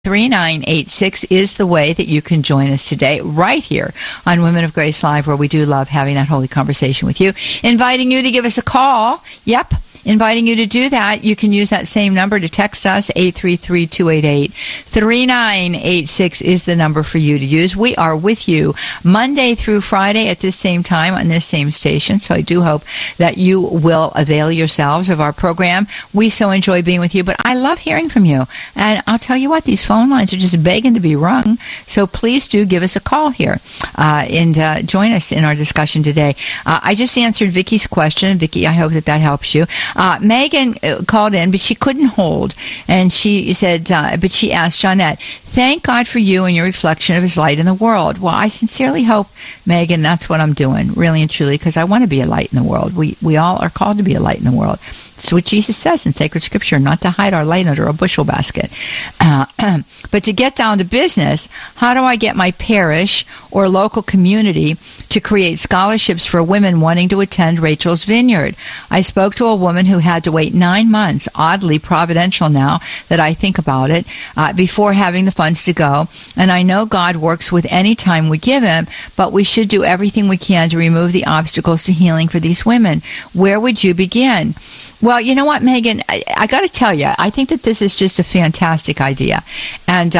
3986 is the way that you can join us today, right here on Women of Grace Live, where we do love having that holy conversation with you. Inviting you to give us a call. Yep. Inviting you to do that. You can use that same number to text us. 833-288-3986 is the number for you to use. We are with you Monday through Friday at this same time on this same station. So I do hope that you will avail yourselves of our program. We so enjoy being with you, but I love hearing from you. And I'll tell you what, these phone lines are just begging to be rung. So please do give us a call here and join us in our discussion today. I just answered Vicky's question. Vicky, I hope that helps you. Megan called in, but she couldn't hold. And she said, but she asked Jeanette, thank God for you and your reflection of his light in the world. Well, I sincerely hope, Megan, that's what I'm doing, really and truly, because I want to be a light in the world. We all are called to be a light in the world. It's what Jesus says in sacred scripture, not to hide our light under a bushel basket. But to get down to business, how do I get my parish or local community to create scholarships for women wanting to attend Rachel's Vineyard? I spoke to a woman who had to wait 9 months, oddly providential now that I think about it, before having the funds to go. And I know God works with any time we give him, but we should do everything we can to remove the obstacles to healing for these women. Where would you begin? Well, you know what, Megan, I got to tell you, I think that this is just a fantastic idea. And,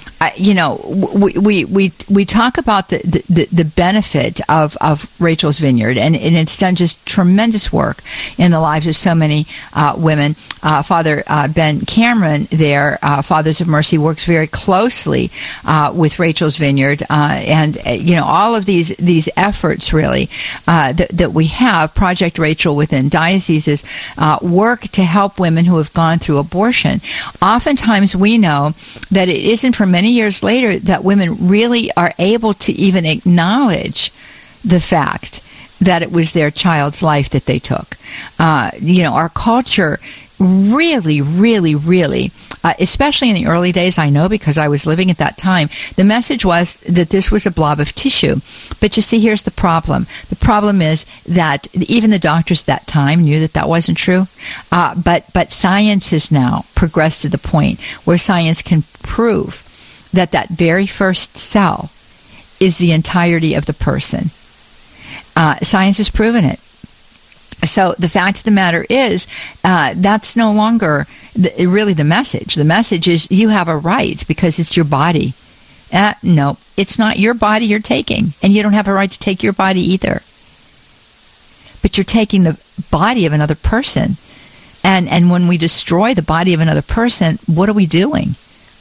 we talk about the benefit of Rachel's Vineyard, and it's done just tremendous work in the lives of so many women. Father Ben Cameron there, Fathers of Mercy, works very closely with Rachel's Vineyard, and all of these efforts really that we have. Project Rachel within dioceses work to help women who have gone through abortion. Oftentimes, we know that it isn't for many years later that women really are able to even acknowledge the fact that it was their child's life that they took. Our culture really, especially in the early days, I know because I was living at that time, the message was that this was a blob of tissue. But you see, here's the problem. The problem is that even the doctors at that time knew that wasn't true. But science has now progressed to the point where science can prove that very first cell is the entirety of the person. Science has proven it. So the fact of the matter is, that's no longer really the message. The message is you have a right because it's your body. No, it's not your body you're taking, and you don't have a right to take your body either. But you're taking the body of another person. And when we destroy the body of another person, what are we doing?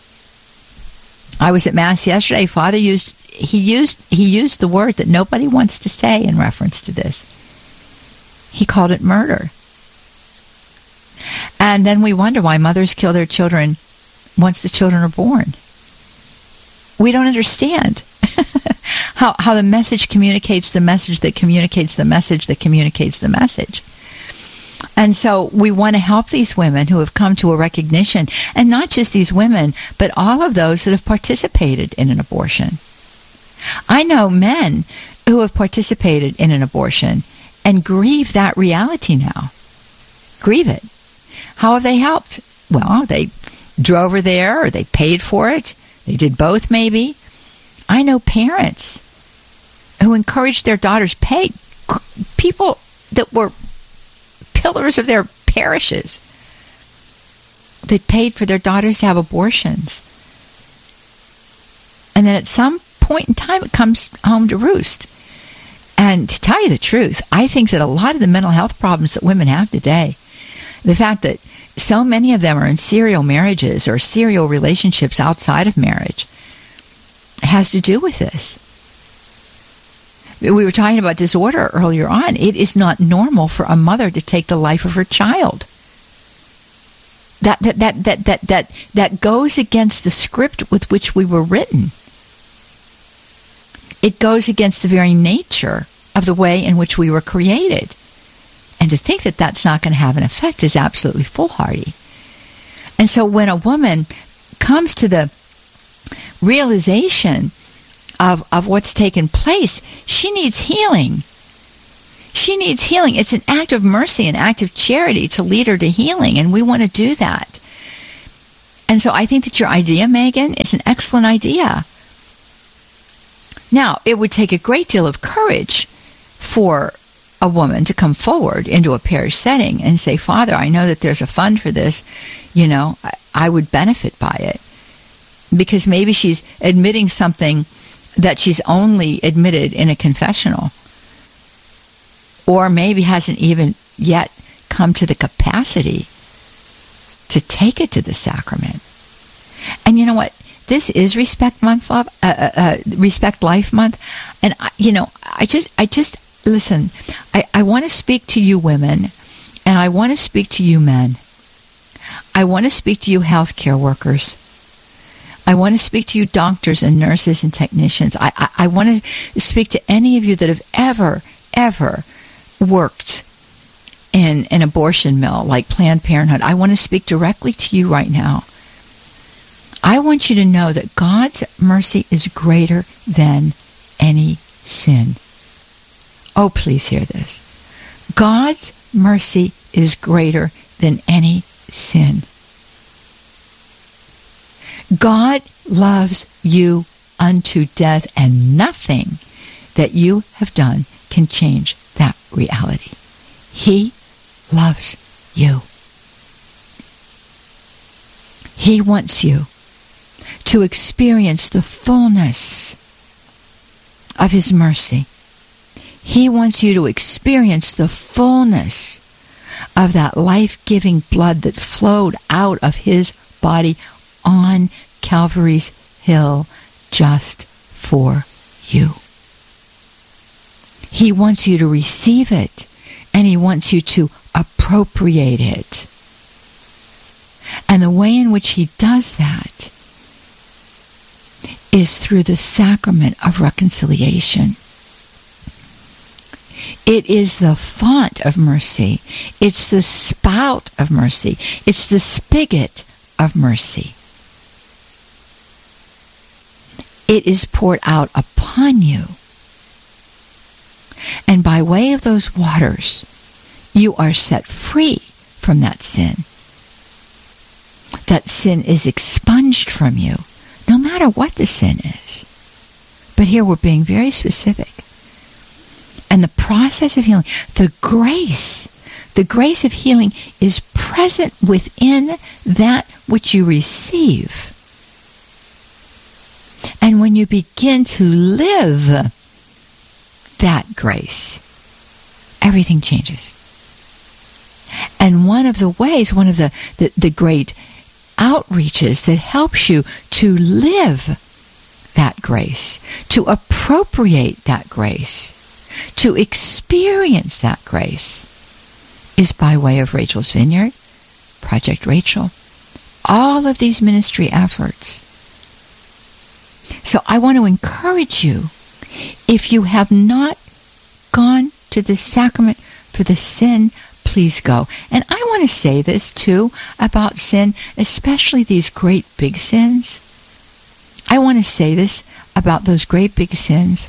I was at Mass yesterday. Father used the word that nobody wants to say in reference to this. He called it murder. And then we wonder why mothers kill their children once the children are born. We don't understand how the message communicates the message that communicates the message that communicates the message. And so we want to help these women who have come to a recognition, and not just these women, but all of those that have participated in an abortion. I know men who have participated in an abortion and grieve that reality now. Grieve it. How have they helped? Well, they drove her there, or they paid for it. They did both, maybe. I know parents who encouraged their daughters, pay people that were pillars of their parishes. They paid for their daughters to have abortions. And then at some point in time, it comes home to roost. And to tell you the truth, I think that a lot of the mental health problems that women have today, the fact that so many of them are in serial marriages or serial relationships outside of marriage, has to do with this. We were talking about disorder earlier on. It is not normal for a mother to take the life of her child. That goes against the script with which we were written. It goes against the very nature of the way in which we were created. And to think that that's not going to have an effect is absolutely foolhardy. And so when a woman comes to the realization of what's taken place, she needs healing. She needs healing. It's an act of mercy, an act of charity to lead her to healing, and we want to do that. And so I think that your idea, Megan, is an excellent idea. Now, it would take a great deal of courage for a woman to come forward into a parish setting and say, Father, I know that there's a fund for this. You know, I would benefit by it. Because maybe she's admitting something that she's only admitted in a confessional. Or maybe hasn't even yet come to the capacity to take it to the sacrament. And you know what? This is Respect Month, Respect Life Month. And, I just listen, I want to speak to you women, and I want to speak to you men. I want to speak to you healthcare workers. I want to speak to you doctors and nurses and technicians. I want to speak to any of you that have ever worked in an abortion mill like Planned Parenthood. I want to speak directly to you right now. I want you to know that God's mercy is greater than any sin. Oh, please hear this. God's mercy is greater than any sin. God loves you unto death, and nothing that you have done can change that reality. He loves you. He wants you to experience the fullness of His mercy. He wants you to experience the fullness of that life-giving blood that flowed out of His body on Calvary's hill just for you. He wants you to receive it, and He wants you to appropriate it. And the way in which He does that is through the sacrament of reconciliation. It is the font of mercy. It's the spout of mercy. It's the spigot of mercy. It is poured out upon you. And by way of those waters, you are set free from that sin. That sin is expunged from you, no matter what the sin is. But here we're being very specific. And the process of healing, the grace of healing is present within that which you receive. And when you begin to live that grace, everything changes. And one of the ways, one of the great outreaches that helps you to live that grace, to appropriate that grace, to experience that grace, is by way of Rachel's Vineyard, Project Rachel, all of these ministry efforts. So I want to encourage you, if you have not gone to the sacrament for the sin, please go. And I want to say this too about sin, especially these great big sins. I want to say this about those great big sins.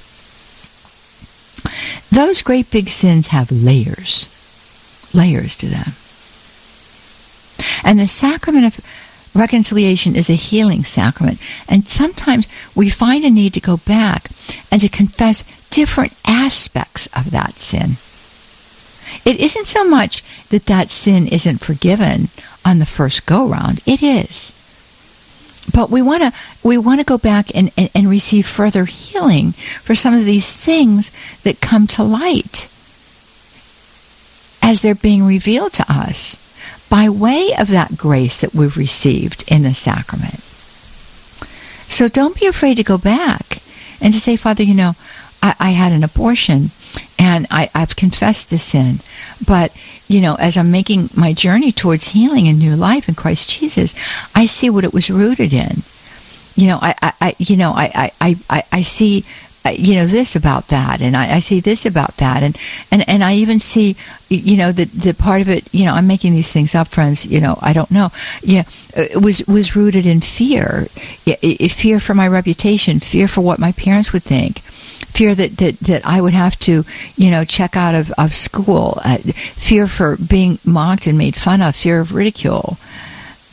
Those great big sins have layers to them. And the sacrament of reconciliation is a healing sacrament. And sometimes we find a need to go back and to confess different aspects of that sin. It isn't so much that sin isn't forgiven on the first go-round. It is. But we want to go back and receive further healing for some of these things that come to light as they're being revealed to us by way of that grace that we've received in the sacrament. So don't be afraid to go back and to say, Father, I had an abortion and I've confessed the sin, but as I'm making my journey towards healing and new life in Christ Jesus, I see what it was rooted in. I see this about that, and I see this about that, and I even see the part of it. I'm making these things up, friends. I don't know. It was rooted in fear, fear for my reputation, fear for what my parents would think. Fear that I would have to, check out of school. Fear for being mocked and made fun of. Fear of ridicule.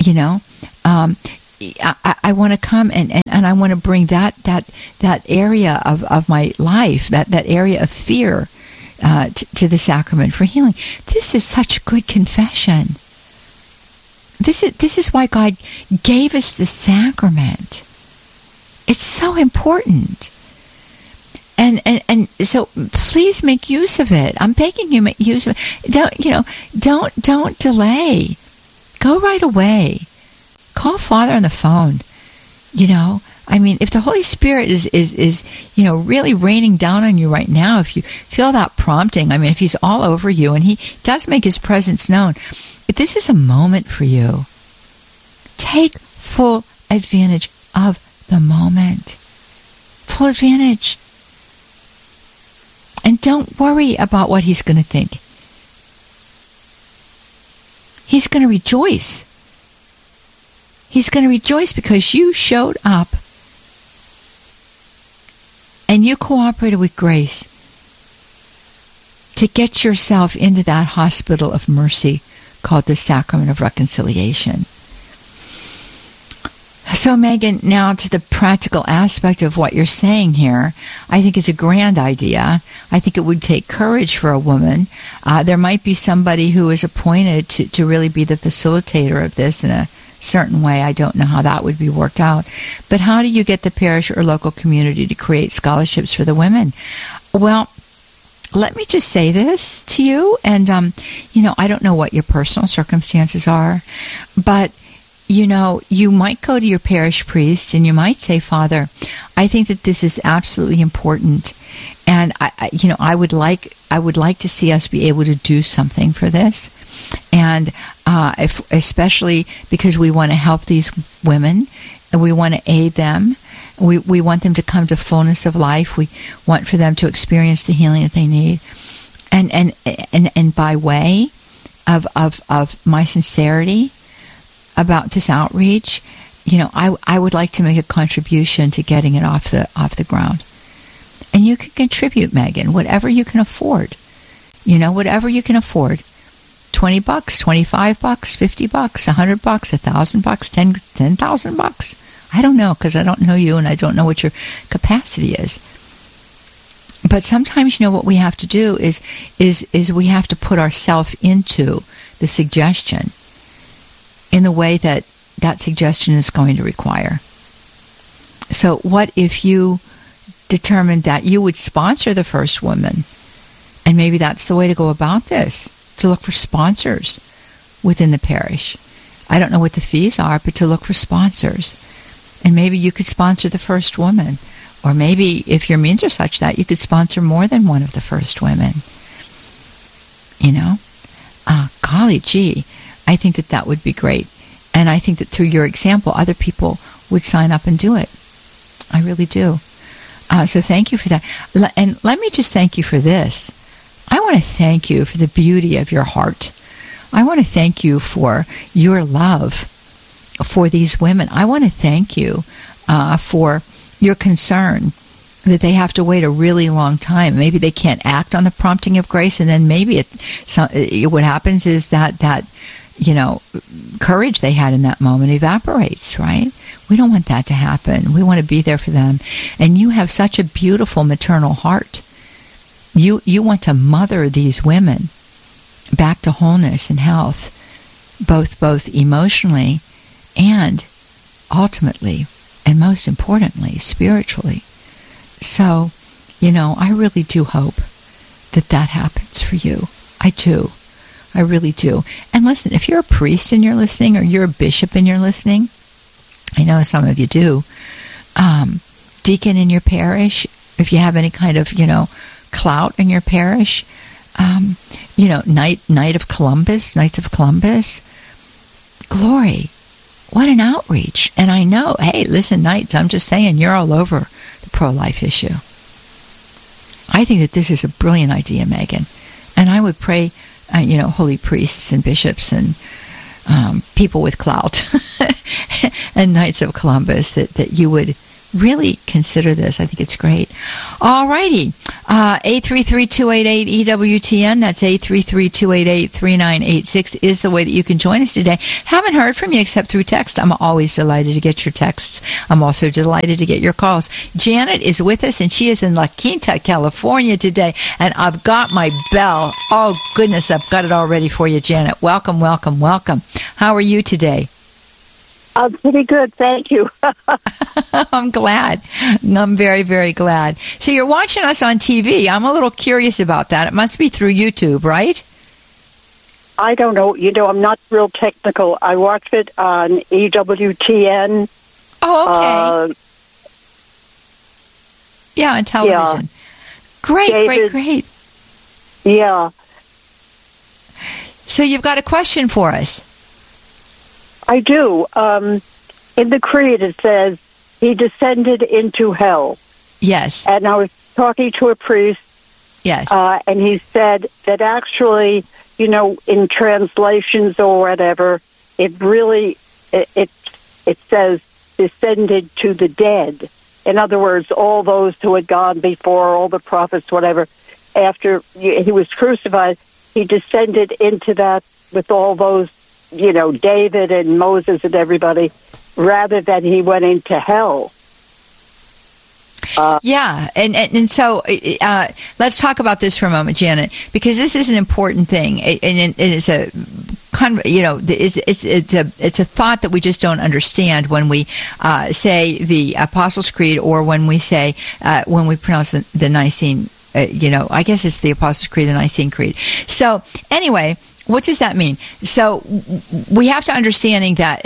I want to come and I want to bring that area of my life, that area of fear, to the sacrament for healing. This is such good confession. This is why God gave us the sacrament. It's so important. And so please make use of it. I'm begging you, make use of it. Don't delay. Go right away. Call Father on the phone. If the Holy Spirit is really raining down on you right now, if you feel that prompting, if He's all over you and He does make His presence known, if this is a moment for you, take full advantage of the moment. Full advantage. And don't worry about what He's going to think. He's going to rejoice. He's going to rejoice because you showed up and you cooperated with grace to get yourself into that hospital of mercy called the Sacrament of Reconciliation. So, Megan, now to the practical aspect of what you're saying here, I think it's a grand idea. I think it would take courage for a woman. There might be somebody who is appointed to really be the facilitator of this in a certain way. I don't know how that would be worked out. But how do you get the parish or local community to create scholarships for the women? Well, let me just say this to you, and, I don't know what your personal circumstances are, but you might go to your parish priest and you might say, Father, I think that this is absolutely important, and I would like to see us be able to do something for this, and especially because we want to help these women and we want to aid them. We want them to come to fullness of life. We want for them to experience the healing that they need, and by way of my sincerity about this outreach, I would like to make a contribution to getting it off the ground. And you can contribute, Megan, whatever you can afford. Whatever you can afford. $20, $25, $50, $100, $1,000, $10,000. I don't know, because I don't know you and I don't know what your capacity is. But sometimes, what we have to do is we have to put ourselves into the suggestion in the way that suggestion is going to require. So what if you determined that you would sponsor the first woman? And maybe that's the way to go about this, to look for sponsors within the parish. I don't know what the fees are, but to look for sponsors. And maybe you could sponsor the first woman. Or maybe, if your means are such that, you could sponsor more than one of the first women. Golly gee, I think that would be great. And I think that through your example, other people would sign up and do it. I really do. So thank you for that. And let me just thank you for this. I want to thank you for the beauty of your heart. I want to thank you for your love for these women. I want to thank you for your concern that they have to wait a really long time. Maybe they can't act on the prompting of grace, and then maybe what happens is that courage they had in that moment evaporates, right? We don't want that to happen. We want to be there for them. And you have such a beautiful maternal heart. You want to mother these women back to wholeness and health, both emotionally and ultimately, and most importantly, spiritually. So, I really do hope that happens for you. I do. I really do. And listen, if you're a priest and you're listening, or you're a bishop and you're listening, I know some of you do, deacon in your parish, if you have any kind of, clout in your parish, Knights of Columbus, glory. What an outreach. And I know, hey, listen, Knights, I'm just saying, you're all over the pro-life issue. I think that this is a brilliant idea, Megan. And I would pray, holy priests and bishops and people with clout and Knights of Columbus, that you would really consider this. I think it's great. All righty. 833-288-EWTN. That's 833-288-3986 is the way that you can join us today. Haven't heard from you except through text. I'm always delighted to get your texts. I'm also delighted to get your calls. Janet is with us, and she is in La Quinta, California today, and I've got my bell. Oh, goodness, I've got it all ready for you, Janet. Welcome, welcome, welcome. How are you today? I'm pretty good, thank you. I'm glad. I'm very, very glad. So you're watching us on TV. I'm a little curious about that. It must be through YouTube, right? I don't know. I'm not real technical. I watch it on EWTN. Oh, okay. Yeah, on television. Yeah. Great, great. Yeah. So you've got a question for us. I do. In the Creed, it says, he descended into hell. Yes. And I was talking to a priest. Yes. And he said that actually, in translations or whatever, it really, it says descended to the dead. In other words, all those who had gone before, all the prophets, whatever, after he was crucified, he descended into that with all those, David and Moses and everybody, rather than he went into hell. Yeah, and so let's talk about this for a moment, Janet, because this is an important thing, and it's a it's a thought that we just don't understand when we say the Apostles' Creed, or when we say when we pronounce the Nicene. I guess it's the Apostles' Creed, the Nicene Creed. So anyway. What does that mean? So we have to understand that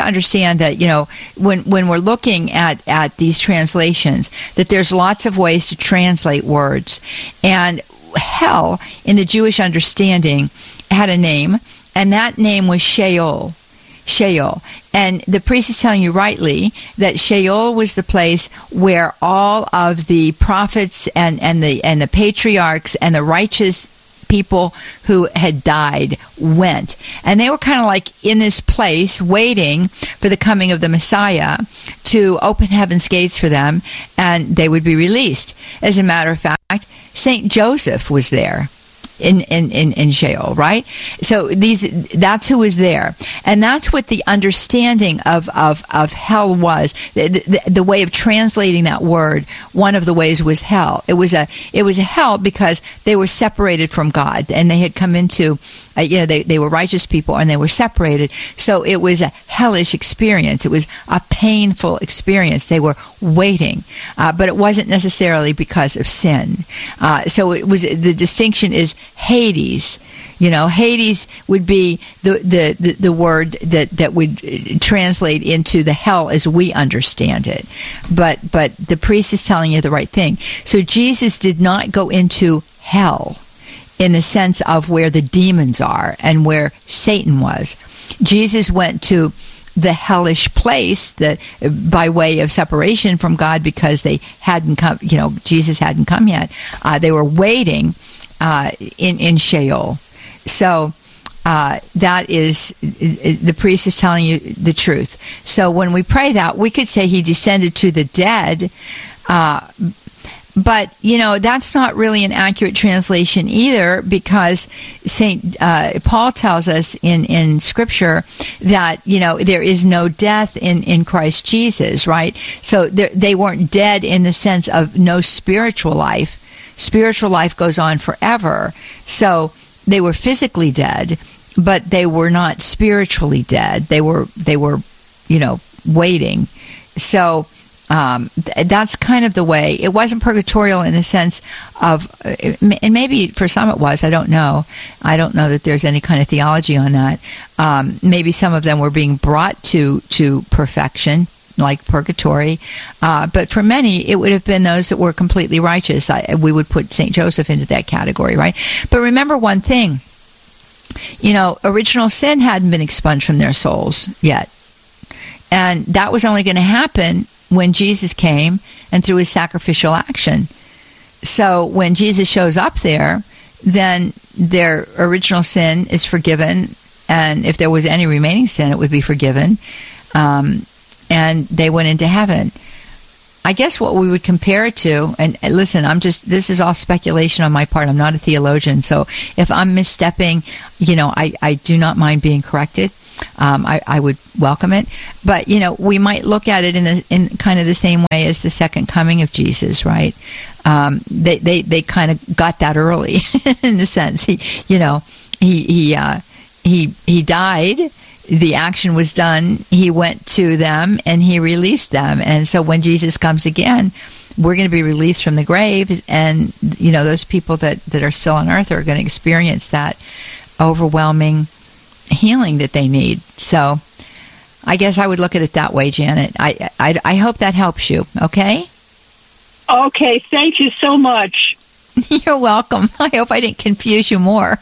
when we're looking at these translations, that there's lots of ways to translate words, and hell in the Jewish understanding had a name, and that name was Sheol. Sheol. And the priest is telling you rightly that Sheol was the place where all of the prophets and the patriarchs and the righteous people who had died went. And they were kind of like in this place waiting for the coming of the Messiah to open heaven's gates for them, and they would be released. As a matter of fact, Saint Joseph was there in Sheol, right? So that's who was there. And that's what the understanding of hell was. The way of translating that word, one of the ways was hell. It was a hell because they were separated from God, and they had come into they were righteous people, and they were separated. So it was a hellish experience. It was a painful experience. They were waiting, but it wasn't necessarily because of sin. So it was, the distinction is Hades. Hades would be the word that would translate into the hell as we understand it. But the priest is telling you the right thing. So Jesus did not go into hell in the sense of where the demons are and where Satan was. Jesus went to the hellish place by way of separation from God, because they hadn't come, Jesus hadn't come yet. They were waiting in Sheol. So that is, the priest is telling you the truth. So when we pray that, we could say he descended to the dead, but, that's not really an accurate translation either, because St. Paul tells us in Scripture that, there is no death in Christ Jesus, right? So they weren't dead in the sense of no spiritual life. Spiritual life goes on forever. So they were physically dead, but they were not spiritually dead. They were waiting. So that's kind of the way. It wasn't purgatorial in the sense of, and maybe for some it was, I don't know. I don't know that there's any kind of theology on that. Maybe some of them were being brought to perfection, like purgatory. But for many, it would have been those that were completely righteous. We would put St. Joseph into that category, right? But remember one thing, original sin hadn't been expunged from their souls yet. And that was only going to happen when Jesus came and through his sacrificial action. So when Jesus shows up there, then their original sin is forgiven, and if there was any remaining sin, it would be forgiven, and they went into heaven. I guess what we would compare it to, and listen, this is all speculation on my part. I'm not a theologian, so if I'm misstepping, I do not mind being corrected. I would welcome it. But, we might look at it in kind of the same way as the second coming of Jesus, right? They kind of got that early in a sense. He died. The action was done. He went to them and he released them. And so when Jesus comes again, we're going to be released from the graves. And, those people that are still on earth are going to experience that overwhelming healing that they need. So I guess I would look at it that way, Janet. I hope that helps you. Okay? Okay. Thank you so much. You're welcome. I hope I didn't confuse you more.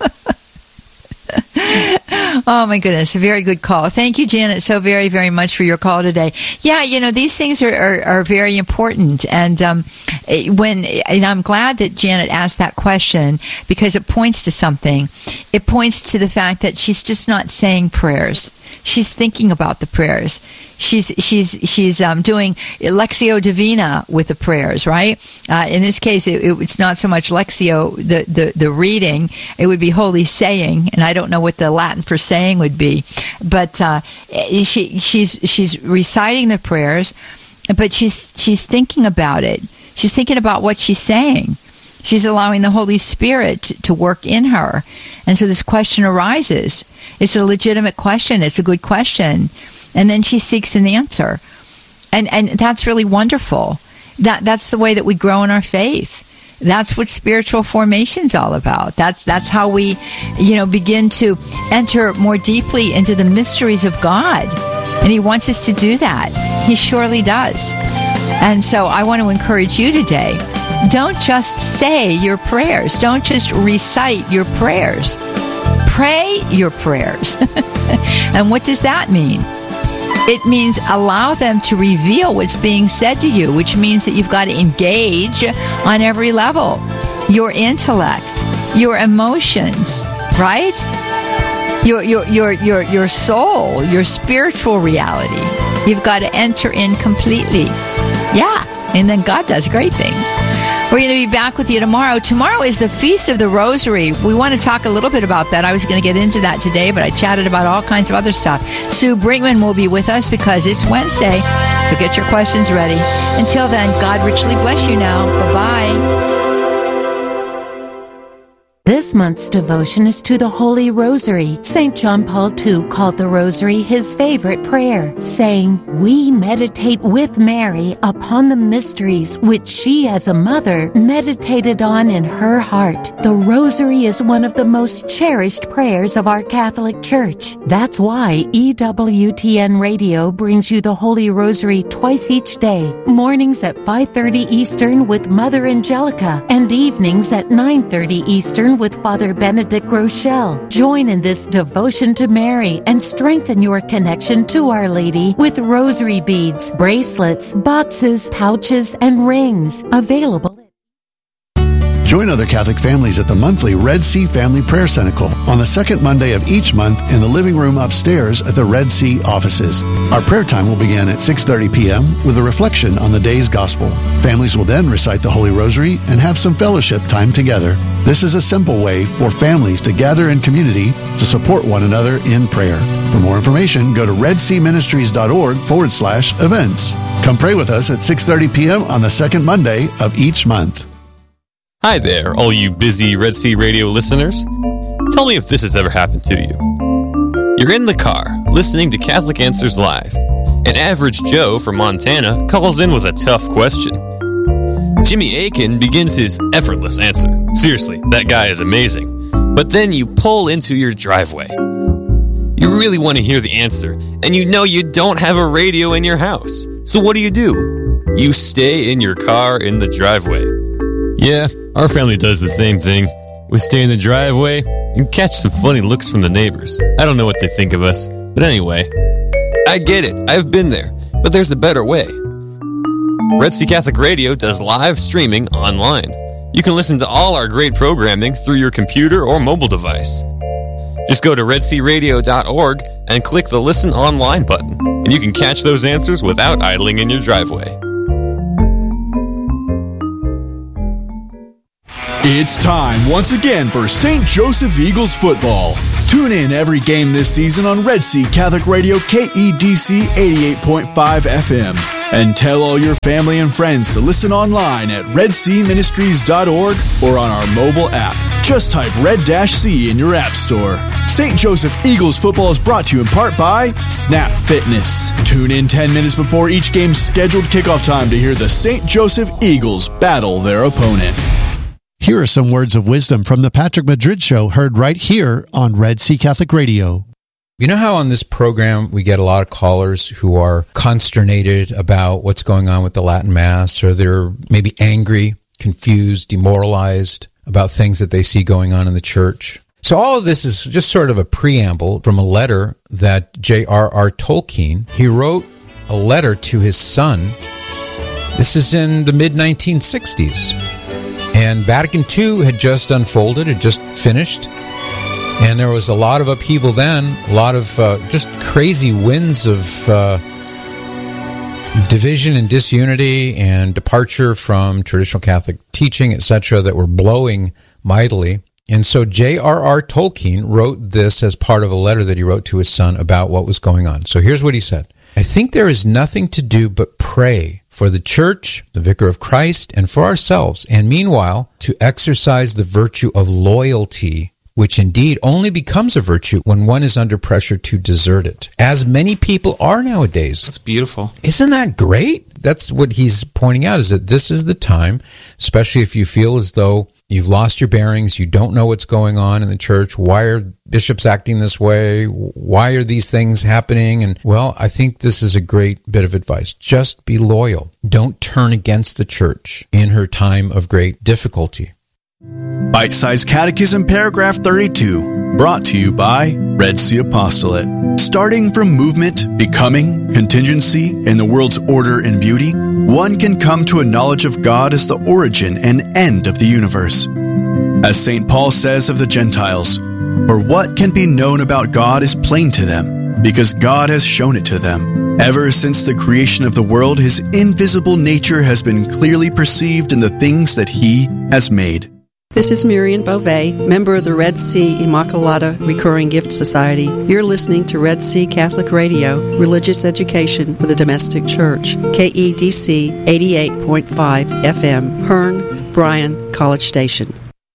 Oh, my goodness. A very good call. Thank you, Janet, so very, very much for your call today. Yeah, these things are very important. And I'm glad that Janet asked that question because it points to something. It points to the fact that she's just not saying prayers. She's thinking about the prayers. She's doing Lectio Divina with the prayers, right? In this case, it's not so much Lectio, the reading. It would be holy saying, and I don't know what the Latin for saying would be. But she's reciting the prayers, but she's thinking about it. She's thinking about what she's saying. She's allowing the Holy Spirit to work in her. And so this question arises. It's a legitimate question. It's a good question. And then she seeks an answer. And that's really wonderful. That's the way that we grow in our faith. That's what spiritual formation's all about. That's how we, begin to enter more deeply into the mysteries of God. And He wants us to do that. He surely does. And so I want to encourage you today. Don't just say your prayers. Don't just recite your prayers. Pray your prayers. And what does that mean? It means allow them to reveal what's being said to you, which means that you've got to engage on every level. Your intellect, your emotions, right? Your soul, your spiritual reality. You've got to enter in completely. Yeah, and then God does great things. We're going to be back with you tomorrow. Tomorrow is the Feast of the Rosary. We want to talk a little bit about that. I was going to get into that today, but I chatted about all kinds of other stuff. Sue Brinkman will be with us because it's Wednesday, so get your questions ready. Until then, God richly bless you now. Bye-bye. This month's devotion is to the Holy Rosary. St. John Paul II called the Rosary his favorite prayer, saying, "We meditate with Mary upon the mysteries which she as a mother meditated on in her heart." The Rosary is one of the most cherished prayers of our Catholic Church. That's why EWTN Radio brings you the Holy Rosary twice each day, mornings at 5:30 Eastern with Mother Angelica, and evenings at 9:30 Eastern with Father Benedict Rochelle. Join in this devotion to Mary and strengthen your connection to Our Lady with rosary beads, bracelets, boxes, pouches, and rings. Available. Join other Catholic families at the monthly Red Sea Family Prayer Cenacle on the second Monday of each month in the living room upstairs at the Red Sea offices. Our prayer time will begin at 6:30 p.m. with a reflection on the day's gospel. Families will then recite the Holy Rosary and have some fellowship time together. This is a simple way for families to gather in community to support one another in prayer. For more information, go to redseaministries.org/events. Come pray with us at 6:30 p.m. on the second Monday of each month. Hi there, all you busy Red Sea Radio listeners. Tell me if this has ever happened to you. You're in the car, listening to Catholic Answers Live. An average Joe from Montana calls in with a tough question. Jimmy Akin begins his effortless answer. Seriously, that guy is amazing. But then you pull into your driveway. You really want to hear the answer, and you know you don't have a radio in your house. So what do? You stay in your car in the driveway. Yeah, our family does the same thing. We stay in the driveway and catch some funny looks from the neighbors. I don't know what they think of us, but anyway, I get it. I've been there, but there's a better way. Red Sea Catholic Radio does live streaming online. You can listen to all our great programming through your computer or mobile device. Just go to redsearadio.org and click the Listen Online button, and you can catch those answers without idling in your driveway. It's time once again for St. Joseph Eagles football. Tune in every game this season on Red Sea Catholic Radio KEDC 88.5 FM. And tell all your family and friends to listen online at redseaministries.org or on our mobile app. Just type Red-C in your app store. St. Joseph Eagles football is brought to you in part by Snap Fitness. Tune in 10 minutes before each game's scheduled kickoff time to hear the St. Joseph Eagles battle their opponent. Here are some words of wisdom from the Patrick Madrid Show, heard right here on Red Sea Catholic Radio. You know how on this program we get a lot of callers who are consternated about what's going on with the Latin Mass, or they're maybe angry, confused, demoralized about things that they see going on in the church? So all of this is just sort of a preamble from a letter that J.R.R. Tolkien, he wrote a letter to his son. This is in the mid-1960s. And Vatican II had just unfolded, had just finished. And there was a lot of upheaval then, a lot of just crazy winds of division and disunity and departure from traditional Catholic teaching, etc., that were blowing mightily. And so J.R.R. Tolkien wrote this as part of a letter that he wrote to his son about what was going on. So here's what he said. I think there is nothing to do but pray for the Church, the Vicar of Christ, and for ourselves, and meanwhile to exercise the virtue of loyalty, which indeed only becomes a virtue when one is under pressure to desert it, as many people are nowadays. That's beautiful. Isn't that great? That's what he's pointing out, is that this is the time, especially if you feel as though you've lost your bearings, you don't know what's going on in the church, why are bishops acting this way, why are these things happening? And, well, I think this is a great bit of advice. Just be loyal. Don't turn against the church in her time of great difficulty. Bite-sized Catechism, paragraph 32, brought to you by Red Sea Apostolate. Starting from movement, becoming, contingency, and the world's order and beauty, one can come to a knowledge of God as the origin and end of the universe. As St. Paul says of the Gentiles, "For what can be known about God is plain to them, because God has shown it to them. Ever since the creation of the world, his invisible nature has been clearly perceived in the things that he has made." This is Miriam Beauvais, member of the Red Sea Immaculata Recurring Gift Society. You're listening to Red Sea Catholic Radio, religious education for the domestic church. KEDC 88.5 FM, Hearn, Bryan, College Station.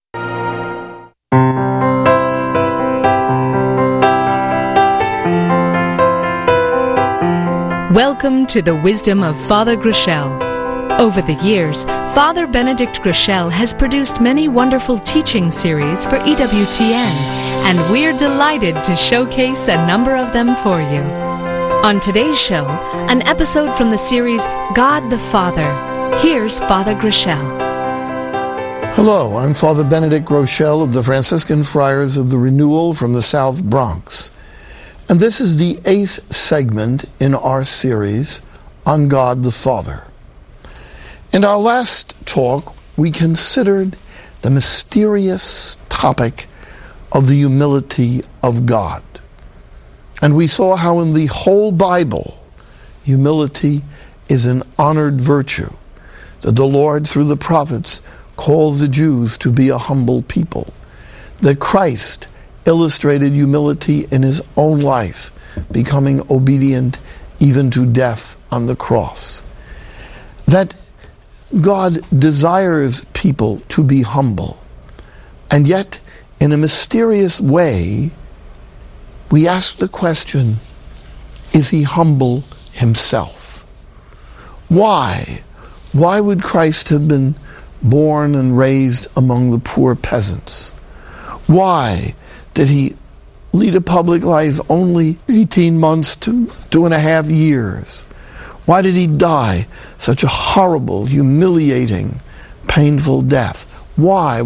Welcome to the Wisdom of Father Groeschel. Over the years, Father Benedict Groeschel has produced many wonderful teaching series for EWTN, and we're delighted to showcase a number of them for you. On today's show, an episode from the series God the Father. Here's Father Groeschel. Hello, I'm Father Benedict Groeschel of the Franciscan Friars of the Renewal from the South Bronx. And this is the 8th segment in our series on God the Father. In our last talk, we considered the mysterious topic of the humility of God. And we saw how in the whole Bible, humility is an honored virtue, that the Lord, through the prophets, calls the Jews to be a humble people, that Christ illustrated humility in his own life, becoming obedient even to death on the cross, that God desires people to be humble, and yet, in a mysterious way, we ask the question, is he humble himself? Why? Why would Christ have been born and raised among the poor peasants? Why did he lead a public life only 18 months to 2.5 years? Why did he die such a horrible, humiliating, painful death? Why?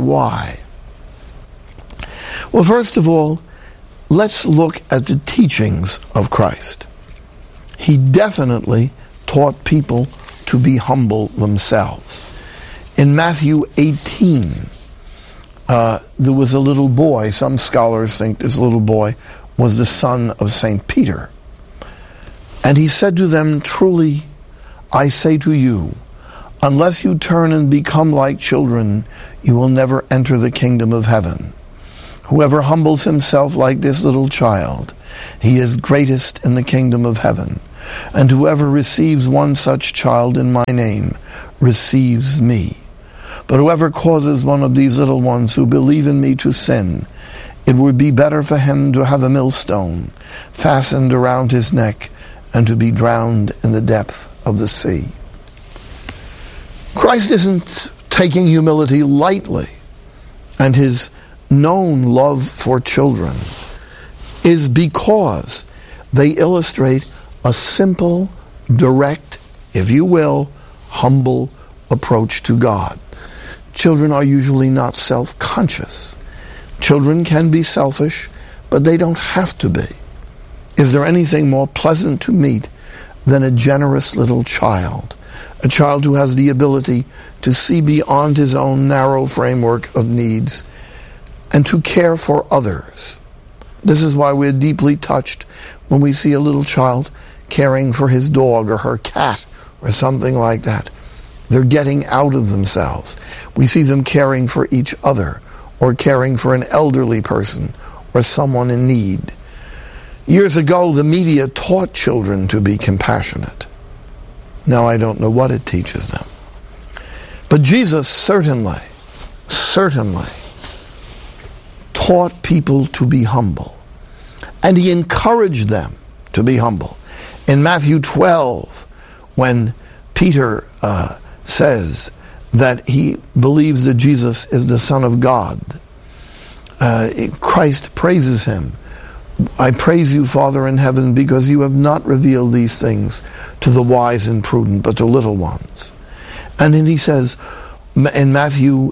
Well, first of all, let's look at the teachings of Christ. He definitely taught people to be humble themselves. In Matthew 18, there was a little boy. Some scholars think this little boy was the son of St. Peter. And he said to them, "Truly, I say to you, Unless you turn and become like children, you will never enter the kingdom of heaven. Whoever humbles himself like this little child, he is greatest in the kingdom of heaven. And whoever receives one such child in my name receives me. But whoever causes one of these little ones who believe in me to sin, it would be better for him to have a millstone fastened around his neck and to be drowned in the depth of the sea. Christ isn't taking humility lightly, and his known love for children is because they illustrate a simple, direct, if you will, humble approach to God. Children are usually not self-conscious. Children can be selfish, but they don't have to be. Is there anything more pleasant to meet than a generous little child? A child who has the ability to see beyond his own narrow framework of needs and to care for others. This is why we're deeply touched when we see a little child caring for his dog or her cat or something like that. They're getting out of themselves. We see them caring for each other or caring for an elderly person or someone in need. Years ago, the media taught children to be compassionate. Now I don't know what it teaches them. But Jesus certainly taught people to be humble. And he encouraged them to be humble. In Matthew 12, when Peter says that he believes that Jesus is the Son of God, Christ praises him. I praise you, Father in heaven, because you have not revealed these things to the wise and prudent, but to little ones. And then he says in Matthew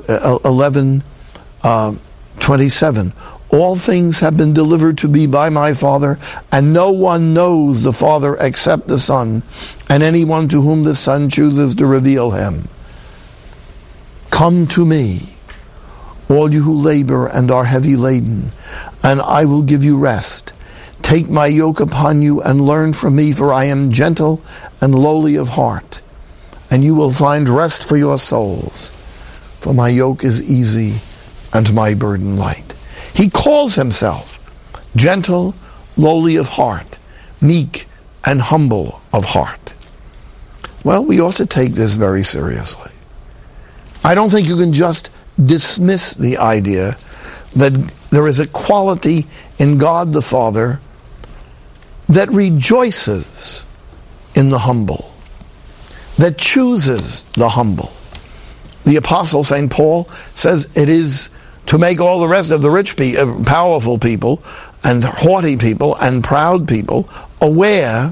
11:27, all things have been delivered to me by my Father, and no one knows the Father except the Son, and anyone to whom the Son chooses to reveal him. Come to me, all you who labor and are heavy laden, and I will give you rest. Take my yoke upon you and learn from me, for I am gentle and lowly of heart, and you will find rest for your souls. For my yoke is easy and my burden light. He calls himself gentle, lowly of heart, meek, and humble of heart. Well, we ought to take this very seriously. I don't think you can just dismiss the idea that there is a quality in God the Father that rejoices in the humble, that chooses the humble. The Apostle St. Paul says it is to make all the rest of the rich, powerful people and haughty people and proud people aware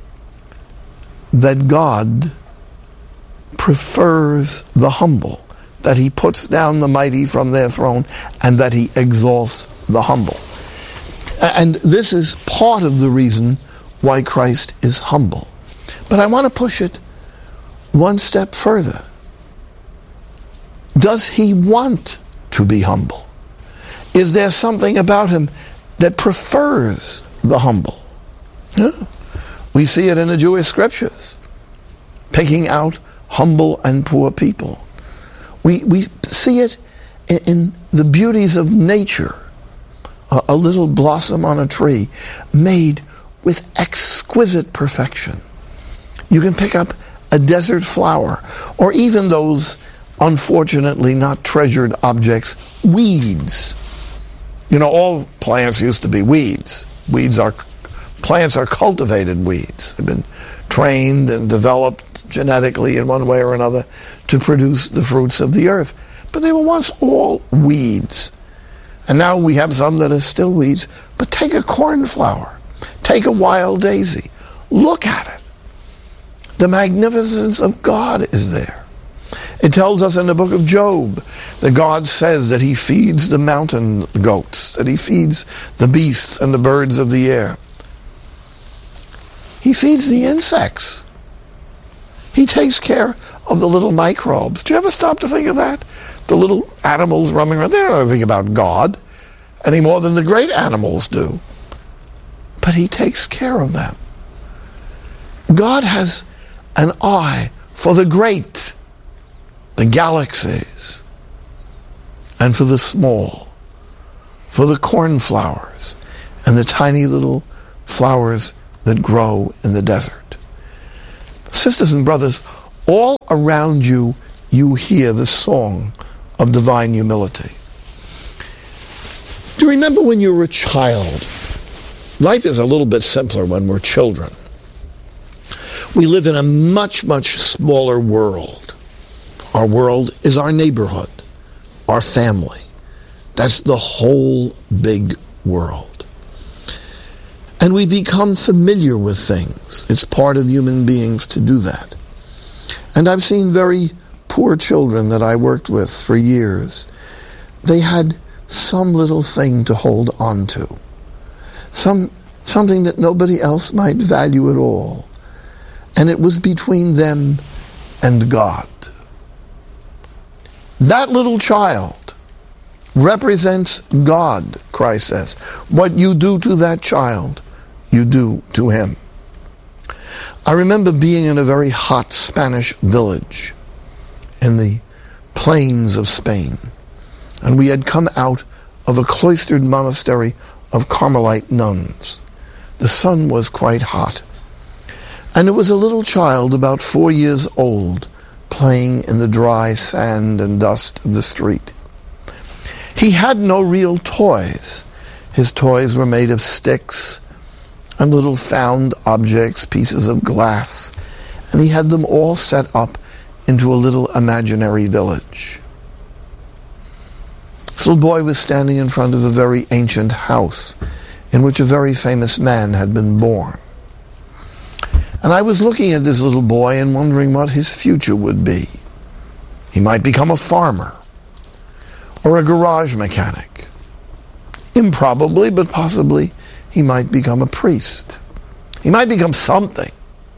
that God prefers the humble, that he puts down the mighty from their throne, and that he exalts the humble. And this is part of the reason why Christ is humble. But I want to push it one step further. Does he want to be humble? Is there something about him that prefers the humble? Yeah. We see it in the Jewish scriptures, picking out humble and poor people. We see it in the beauties of nature. A little blossom on a tree made with exquisite perfection. You can pick up a desert flower, or even those unfortunately not treasured objects, weeds. You know, all plants used to be weeds. Plants are cultivated weeds. They've been trained and developed genetically in one way or another to produce the fruits of the earth. But they were once all weeds. And now we have some that are still weeds. But take a cornflower. Take a wild daisy. Look at it. The magnificence of God is there. It tells us in the book of Job that God says that he feeds the mountain goats, that he feeds the beasts and the birds of the air. He feeds the insects. He takes care of the little microbes. Do you ever stop to think of that? The little animals roaming around, they don't know anything about God any more than the great animals do. But he takes care of them. God has an eye for the great the galaxies, and for the small, for the cornflowers and the tiny little flowers that grow in the desert. Sisters and brothers, all around you, you hear the song of divine humility. Do you remember when you were a child? Life is a little bit simpler when we're children. We live in a much, much smaller world. Our world is our neighborhood, our family. That's the whole big world. And we become familiar with things. It's part of human beings to do that. And I've seen very poor children that I worked with for years. They had some little thing to hold on to. Something that nobody else might value at all. And it was between them and God. That little child represents God, Christ says. What you do to that child, you do to him. I remember being in a very hot Spanish village in the plains of Spain. And we had come out of a cloistered monastery of Carmelite nuns. The sun was quite hot. And it was a little child about 4 years old playing in the dry sand and dust of the street. He had no real toys. His toys were made of sticks and little found objects, pieces of glass, and he had them all set up into a little imaginary village. This little boy was standing in front of a very ancient house in which a very famous man had been born. And I was looking at this little boy and wondering what his future would be. He might become a farmer or a garage mechanic. Improbably, but possibly, he might become a priest. He might become something.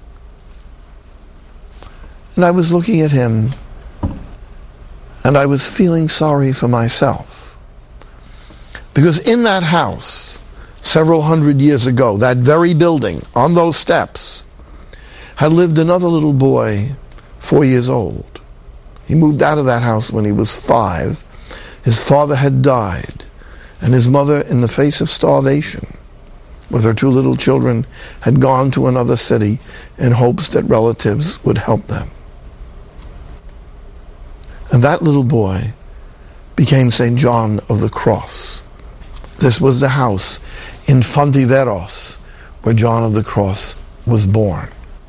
And I was looking at him, and I was feeling sorry for myself. Because in that house, several hundred years ago, that very building, on those steps, had lived another little boy, 4 years old. He moved out of that house when he was 5. His father had died, and his mother, in the face of starvation, with her 2 little children, had gone to another city in hopes that relatives would help them. And that little boy became St. John of the Cross. This was the house in Fontiveros where John of the Cross was born.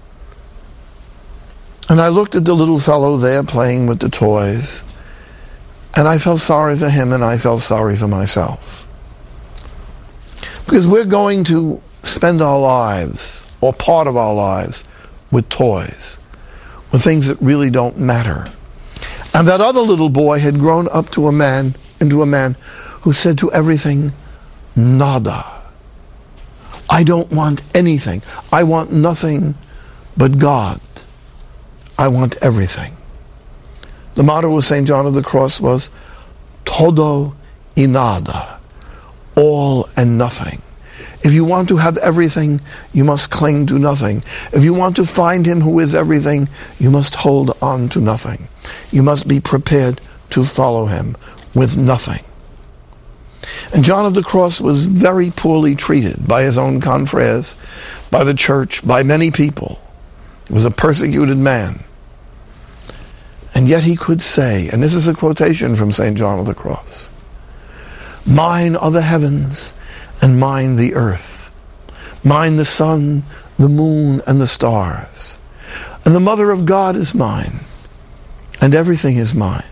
And I looked at the little fellow there playing with the toys, and I felt sorry for him, and I felt sorry for myself. Because we're going to spend our lives, or part of our lives, with toys, with things that really don't matter. And that other little boy had grown up into a man who said to everything, nada. I don't want anything. I want nothing but God. I want everything. The motto of St. John of the Cross was todo y nada, all and nothing. If you want to have everything, you must cling to nothing. If you want to find him who is everything, you must hold on to nothing. You must be prepared to follow him with nothing. And John of the Cross was very poorly treated by his own confreres, by the church, by many people. He was a persecuted man. And yet he could say, and this is a quotation from St. John of the Cross, mine are the heavens and mine the earth. Mine the sun, the moon, and the stars. And the mother of God is mine. And everything is mine.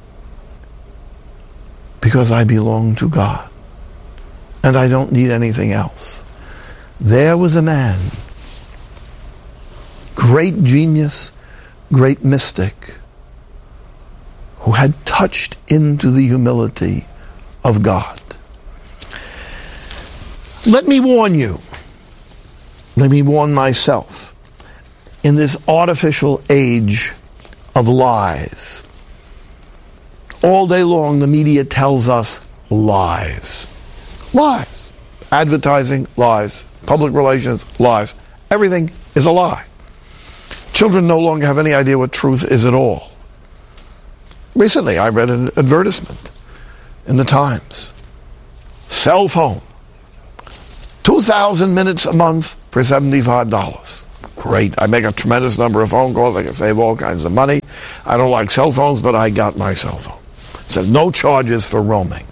Because I belong to God. And I don't need anything else. There was a man, great genius, great mystic, who had touched into the humility of God. Let me warn you, let me warn myself, in this artificial age of lies. All day long the media tells us lies. Lies. Advertising, lies. Public relations, lies. Everything is a lie. Children no longer have any idea what truth is at all. Recently, I read an advertisement in the Times. Cell phone. 2,000 minutes a month for $75. Great. I make a tremendous number of phone calls. I can save all kinds of money. I don't like cell phones, but I got my cell phone. It says no charges for roaming.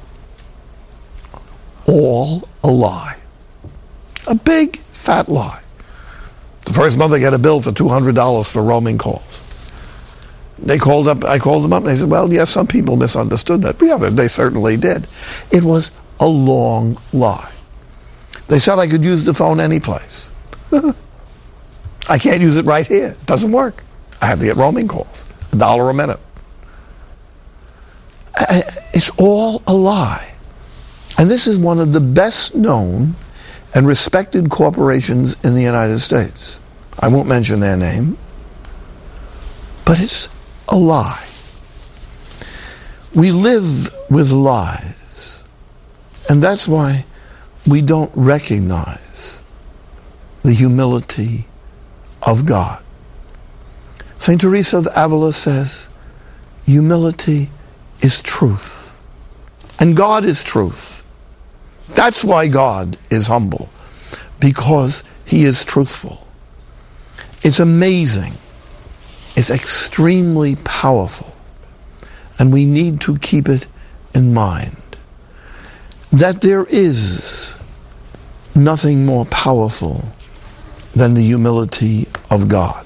All a lie. A big, fat lie. The first month I got a bill for $200 for roaming calls. I called them up and they said, well, yes, some people misunderstood that. Yeah, but they certainly did. It was a long lie. They said I could use the phone any place. I can't use it right here. It doesn't work. I have to get roaming calls. $1 a minute. It's all a lie. And this is one of the best known and respected corporations in the United States. I won't mention their name, but it's a lie. We live with lies, and that's why we don't recognize the humility of God. St. Teresa of Avila says, humility is truth, and God is truth. That's why God is humble, because he is truthful. It's amazing. It's extremely powerful. And we need to keep it in mind that there is nothing more powerful than the humility of God.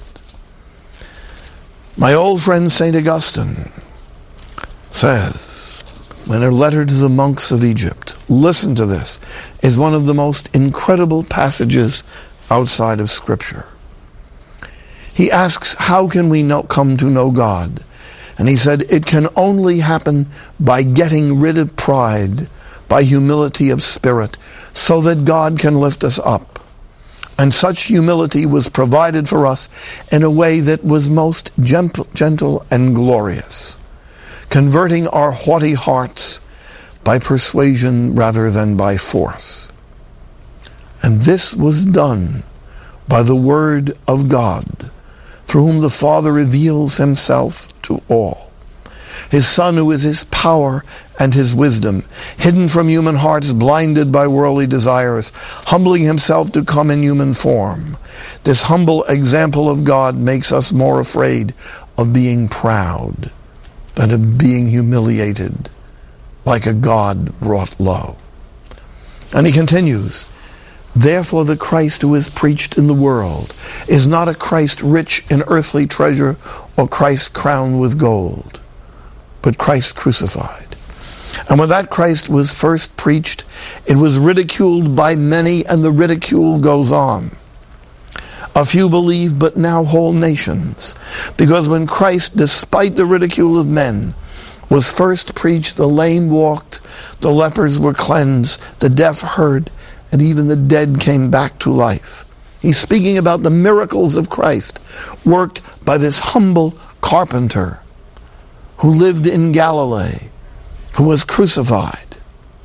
My old friend St. Augustine says, in a letter to the monks of Egypt, listen to this, is one of the most incredible passages outside of Scripture. He asks, how can we come to know God? And he said, it can only happen by getting rid of pride, by humility of spirit, so that God can lift us up. And such humility was provided for us in a way that was most gentle and glorious, converting our haughty hearts by persuasion rather than by force. And this was done by the Word of God, through whom the Father reveals himself to all. His Son, who is his power and his wisdom, hidden from human hearts, blinded by worldly desires, humbling himself to come in human form. This humble example of God makes us more afraid of being proud than of being humiliated like a God brought low. And he continues, therefore the Christ who is preached in the world is not a Christ rich in earthly treasure or Christ crowned with gold, but Christ crucified. And when that Christ was first preached, it was ridiculed by many, and the ridicule goes on. A few believe, but now whole nations. Because when Christ, despite the ridicule of men, was first preached, the lame walked, the lepers were cleansed, the deaf heard, and even the dead came back to life. He's speaking about the miracles of Christ, worked by this humble carpenter who lived in Galilee, who was crucified.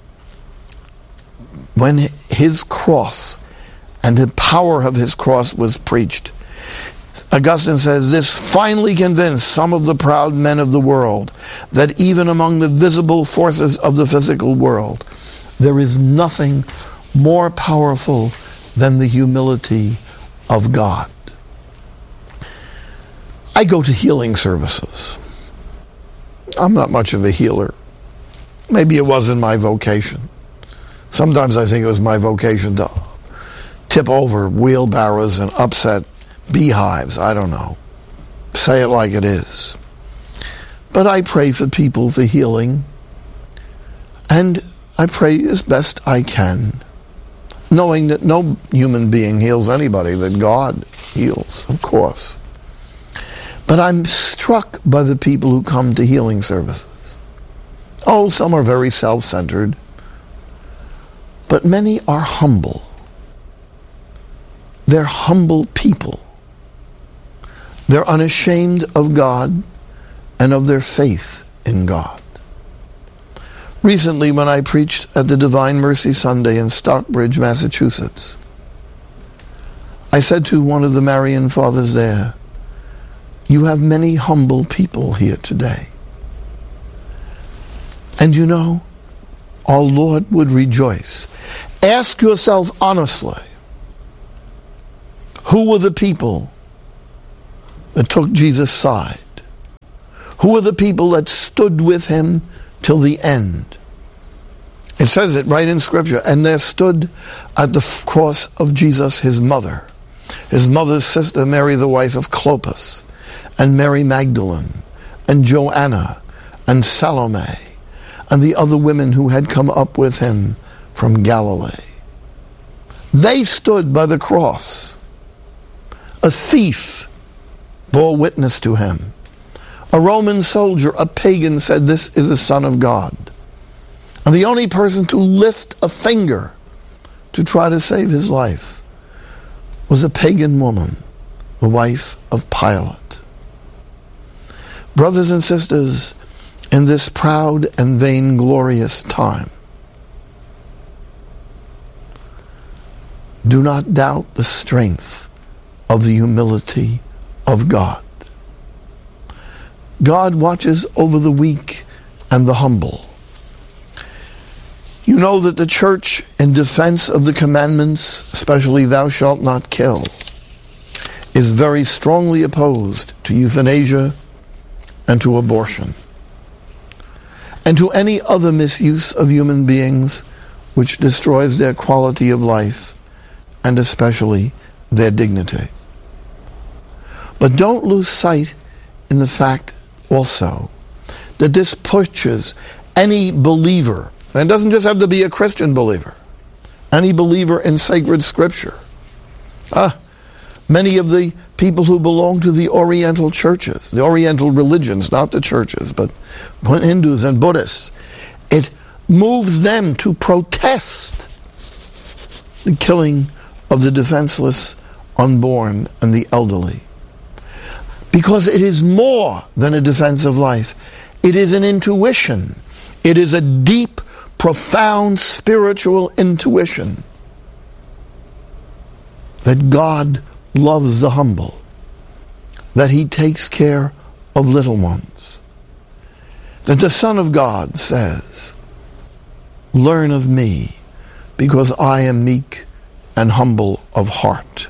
When his cross and the power of his cross was preached, Augustine says, this finally convinced some of the proud men of the world that even among the visible forces of the physical world, there is nothing more powerful than the humility of God. I go to healing services. I'm not much of a healer. Maybe it wasn't my vocation. Sometimes I think it was my vocation to tip over wheelbarrows and upset beehives. I don't know. Say it like it is. But I pray for people for healing. And I pray as best I can, knowing that no human being heals anybody, that God heals, of course. But I'm struck by the people who come to healing services. Oh, some are very self-centered, but many are humble. They're humble people. They're unashamed of God and of their faith in God. Recently, when I preached at the Divine Mercy Sunday in Stockbridge, Massachusetts, I said to one of the Marian fathers there, you have many humble people here today. And you know, our Lord would rejoice. Ask yourself honestly, who were the people that took Jesus' side? Who were the people that stood with him till the end? It says it right in Scripture. And there stood at the cross of Jesus his mother's sister Mary, the wife of Clopas, and Mary Magdalene, and Joanna, and Salome, and the other women who had come up with him from Galilee. They stood by the cross. A thief bore witness to him. A Roman soldier, a pagan, said, "This is the Son of God." And the only person to lift a finger to try to save his life was a pagan woman, the wife of Pilate. Brothers and sisters, in this proud and vainglorious time, do not doubt the strength of the humility of God. God watches over the weak and the humble. You know that the church, in defense of the commandments, especially thou shalt not kill, is very strongly opposed to euthanasia and to abortion, and to any other misuse of human beings which destroys their quality of life and especially their dignity. But don't lose sight in the fact also that this pushes any believer, and it doesn't just have to be a Christian believer, any believer in sacred scripture. Many of the people who belong to the Oriental churches, the Oriental religions, not the churches, but Hindus and Buddhists, it moves them to protest the killing of the defenseless, unborn, and the elderly. Because it is more than a defense of life. It is an intuition. It is a deep, profound spiritual intuition that God loves the humble, that he takes care of little ones, that the Son of God says, "Learn of me, because I am meek and humble of heart."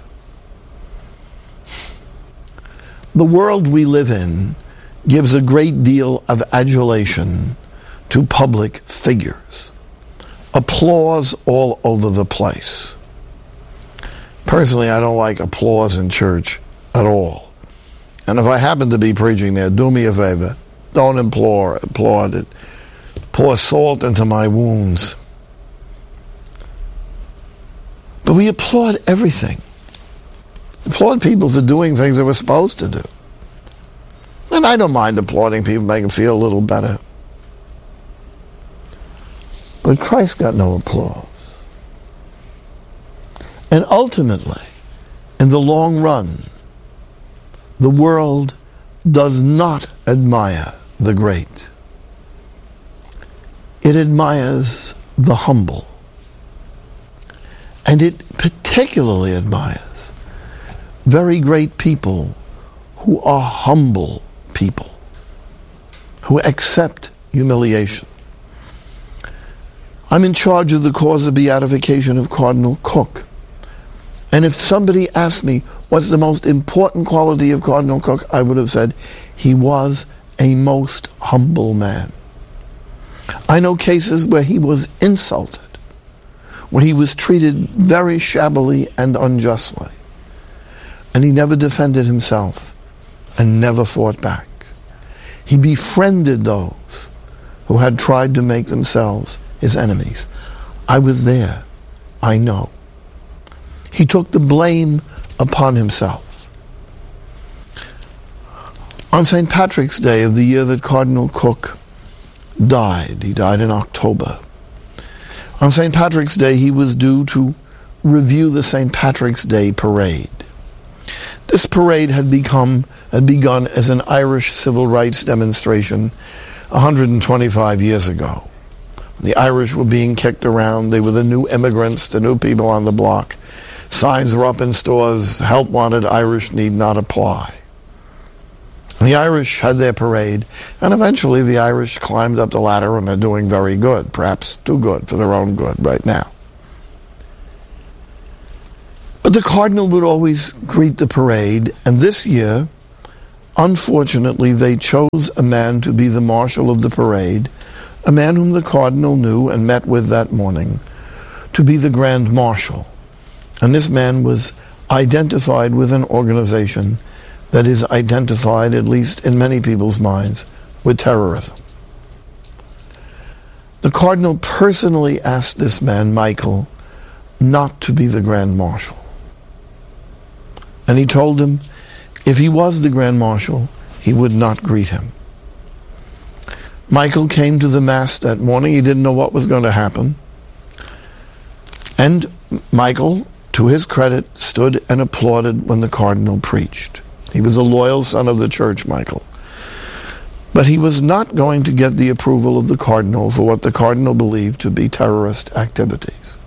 The world we live in gives a great deal of adulation to public figures. Applause all over the place. Personally, I don't like applause in church at all. And if I happen to be preaching there, do me a favor. Don't applaud it. Pour salt into my wounds. But we applaud everything. Applaud people for doing things they were supposed to do. And I don't mind applauding people, make them feel a little better. But Christ got no applause. And ultimately, in the long run, the world does not admire the great. It admires the humble. And it particularly admires very great people who are humble people, who accept humiliation. I'm in charge of the cause of beatification of Cardinal Cook. And if somebody asked me what's the most important quality of Cardinal Cook, I would have said he was a most humble man. I know cases where he was insulted, where he was treated very shabbily and unjustly. And he never defended himself and never fought back. He befriended those who had tried to make themselves his enemies. I was there. I know. He took the blame upon himself. On St. Patrick's Day of the year that Cardinal Cook died, he died in October. On St. Patrick's Day, he was due to review the St. Patrick's Day parade. This parade had begun as an Irish civil rights demonstration 125 years ago. The Irish were being kicked around. They were the new immigrants, the new people on the block. Signs were up in stores, help wanted, Irish need not apply. The Irish had their parade, and eventually the Irish climbed up the ladder and are doing very good, perhaps too good for their own good right now. But the cardinal would always greet the parade, and this year, unfortunately, they chose a man to be the marshal of the parade, a man whom the cardinal knew and met with that morning, to be the grand marshal. And this man was identified with an organization that is identified, at least in many people's minds, with terrorism. The cardinal personally asked this man, Michael, not to be the grand marshal. And he told him if he was the grand marshal, he would not greet him. Michael came to the Mass that morning. He didn't know what was going to happen. And Michael, to his credit, stood and applauded when the cardinal preached. He was a loyal son of the church, Michael. But he was not going to get the approval of the cardinal for what the cardinal believed to be terrorist activities.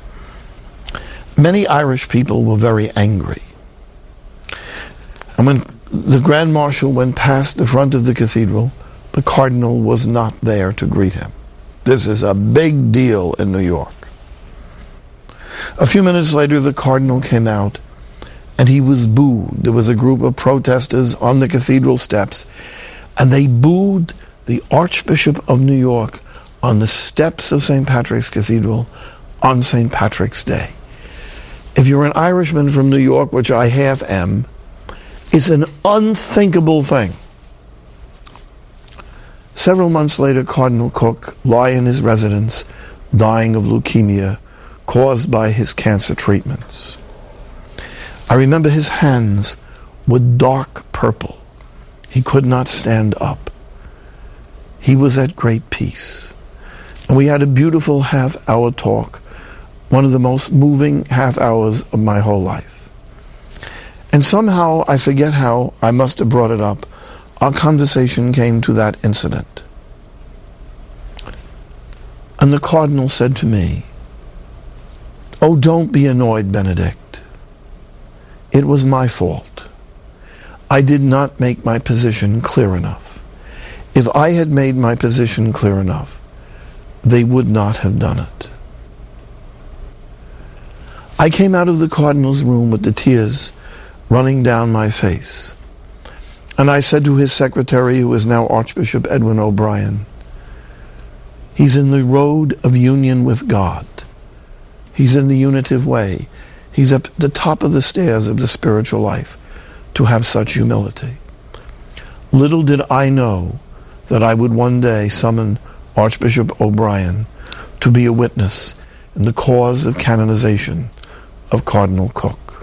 Many Irish people were very angry. And when the Grand Marshal went past the front of the cathedral, the cardinal was not there to greet him. This is a big deal in New York. A few minutes later, the cardinal came out, and he was booed. There was a group of protesters on the cathedral steps, and they booed the Archbishop of New York on the steps of St. Patrick's Cathedral on St. Patrick's Day. If you're an Irishman from New York, which I half am, it's an unthinkable thing. Several months later, Cardinal Cook lay in his residence, dying of leukemia caused by his cancer treatments. I remember his hands were dark purple. He could not stand up. He was at great peace. And we had a beautiful half-hour talk, one of the most moving half hours of my whole life. And somehow, I forget how, I must have brought it up, our conversation came to that incident. And the cardinal said to me, "Oh, don't be annoyed, Benedict. It was my fault. I did not make my position clear enough. If I had made my position clear enough, they would not have done it." I came out of the cardinal's room with the tears running down my face. And I said to his secretary, who is now Archbishop Edwin O'Brien, he's in the road of union with God. He's in the unitive way. He's at the top of the stairs of the spiritual life to have such humility. Little did I know that I would one day summon Archbishop O'Brien to be a witness in the cause of canonization of Cardinal Cook.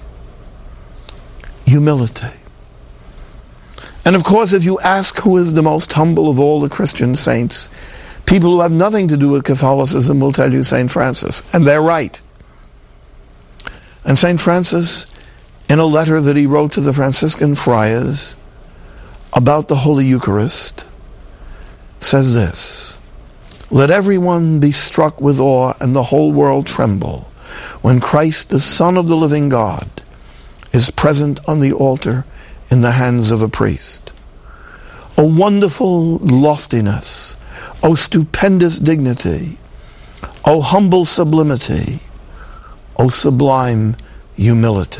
Humility. And of course, if you ask who is the most humble of all the Christian saints, people who have nothing to do with Catholicism will tell you St. Francis. And they're right. And St. Francis, in a letter that he wrote to the Franciscan friars about the Holy Eucharist, says this: "Let everyone be struck with awe and the whole world tremble when Christ, the Son of the living God, is present on the altar in the hands of a priest. O wonderful loftiness, O stupendous dignity, O humble sublimity, O sublime humility."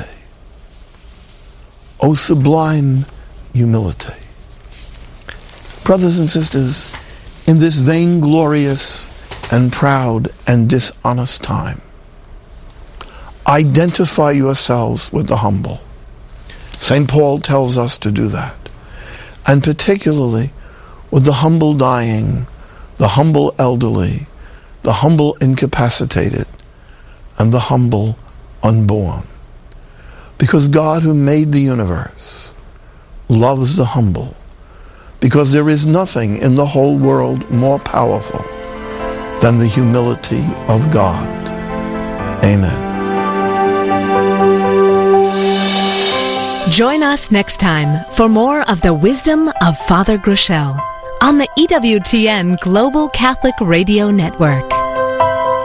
O sublime humility. Brothers and sisters, in this vainglorious and proud and dishonest time, identify yourselves with the humble. St. Paul tells us to do that. And particularly with the humble dying, the humble elderly, the humble incapacitated, and the humble unborn. Because God, who made the universe, loves the humble. Because there is nothing in the whole world more powerful than the humility of God. Amen. Join us next time for more of the wisdom of Father Groeschel on the EWTN Global Catholic Radio Network.